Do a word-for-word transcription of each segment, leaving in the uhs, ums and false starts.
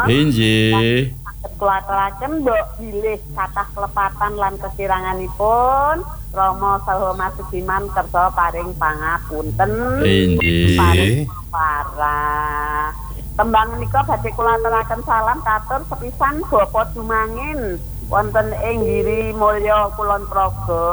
Inggih. Kelatelaken mbok bilih kathah kelepatan lan kesiranganipun Rama saha Masugiman kersa paring pangapunten. Inggih. Paring parah. Tembang menika badhe kula aturaken salam katur sepisan Bapa Dumangin wonten ing Giri Mulya Kulon Progo.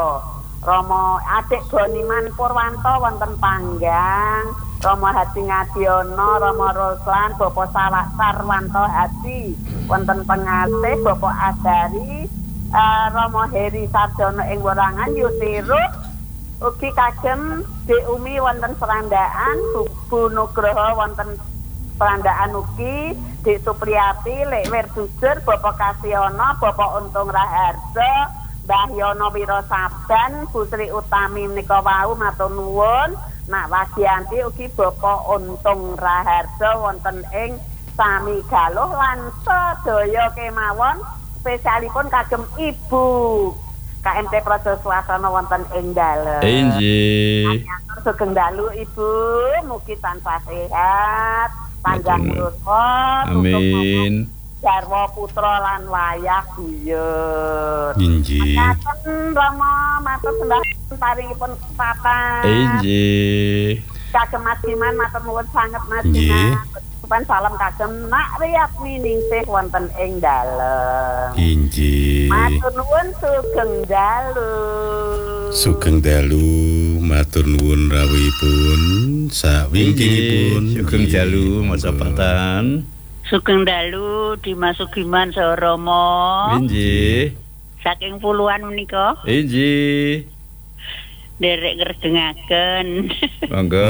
Rama adik Goniman Purwanto wonten Panggang. Rama Hati Ngadiono, Rama Roslan, Bapa Sawak Sarwanto Hati wonten Pengasih, Bapa Adari, uh, Rama Heri Sarjono ing Warangan Yusirut ugi kagem Dik Umi wonten Serandaan, Bu Nugroho wonten Serandaan ugi, Dik Supriyati, Lek Werdujur, Bapa Kasyono, Bapa Untung Raharjo, Mbah Yono Wirosaban, Bu Sri Utami menika wau matur nuwun. Nak Wadianti ugi Bapa Untung Raharjo wonten ing Sami Galuh lan sedaya kemawon spesialipun kagem Ibu K M T Praja Swasana wonten ing dalem. Inggih. Sugeng dalu Ibu, mugi tansah sehat, panjang umur, amin. Jarwa putra lan wayah buyut. Inggih. Ngaten Rama matur sembah paringipun kesempatan. Inggih. Kagem Mas Diman matur nuwun sanget Mas Diman. Supan salam kagem Nak Riyadmi ningsih wonten ing dalem. Inggih. Matur nuwun sugeng dalu. Sugeng dalu matur nuwun rawuhipun sawingkingipun. Sugeng dalu masapatan. Sugeng dalu Dimas Sugiman saha Rama. Inggih. Saking puluhan menika. Inggih. Derek ngrejengaken. Monggo.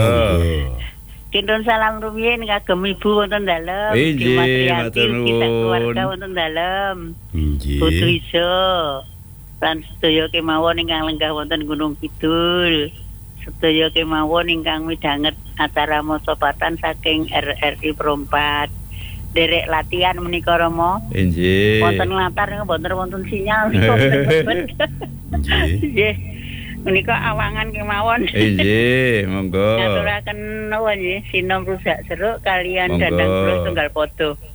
Kinten salam rumiyin kagem Ibu wonten dalem. Inggih, matur nuwun. Keluarga wonten dalem. Inggih. Putu iso. Lan sedaya kemawon ingkang lenggah wonten Gunung Kidul. Sedaya kemawon ingkang midhanget acara mosopatan saking R R I Perompat. Derek latihan menika Rama. Inggih. Wonten latar wonten wonten sinyal. Inggih. Nggih. Menika awangan kemawon. Inggih, monggo. Ngaturaken nuwun nggih sinom rusak jeruk kalian Monggo. dandang kula tunggal podo.